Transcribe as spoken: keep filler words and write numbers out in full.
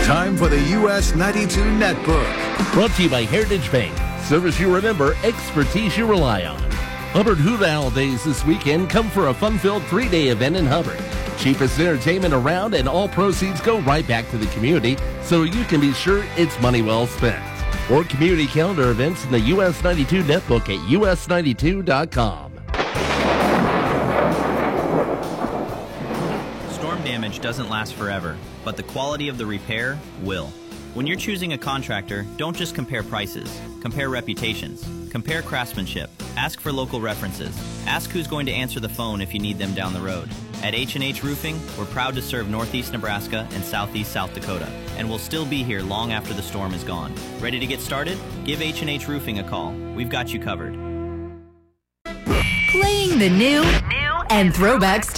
Time for the U S ninety-two Netbook. Brought to you by Heritage Bank. Service you remember, expertise you rely on. Hubbard Hoot Owl Days this weekend. Come for a fun-filled three-day event in Hubbard. Cheapest entertainment around, and all proceeds go right back to the community, so you can be sure it's money well spent. Or community calendar events in the U S ninety-two Netbook at U S ninety-two dot com. Storm damage doesn't last forever, but the quality of the repair will. When you're choosing a contractor, don't just compare prices. Compare reputations. Compare craftsmanship. Ask for local references. Ask who's going to answer the phone if you need them down the road. At H and H Roofing, we're proud to serve Northeast Nebraska and Southeast South Dakota, and we'll still be here long after the storm is gone. Ready to get started? Give H and H Roofing a call. We've got you covered. Playing the new and throwbacks to